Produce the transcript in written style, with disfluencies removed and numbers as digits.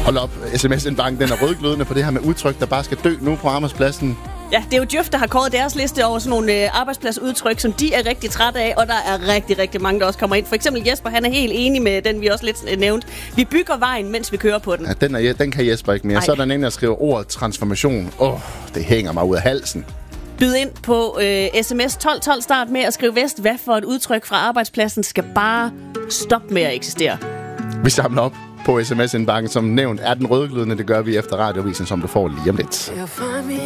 Hold op, sms-indbanken, den er rødglødende på det her med udtryk, der bare skal dø nu på arbejdspladsen. Ja, det er jo Djøf, der har kåret deres liste over sådan nogle arbejdspladsudtryk, som de er rigtig trætte af, og der er rigtig, rigtig mange, der også kommer ind. For eksempel Jesper, han er helt enig med den, vi også lidt nævnte. Vi bygger vejen, mens vi kører på den. Ja, den kan Jesper ikke mere. Ej. Så er der en, der skriver ordet transformation. Det hænger mig ud af halsen. Byd ind på sms 1212 start med at skrive vest, hvad for et udtryk fra arbejdspladsen skal bare stoppe med at eksistere. Vi samler op på sms-indbanken. Som nævnt er den rødglødende. Det gør vi efter Radiovisen, som du får lige om lidt.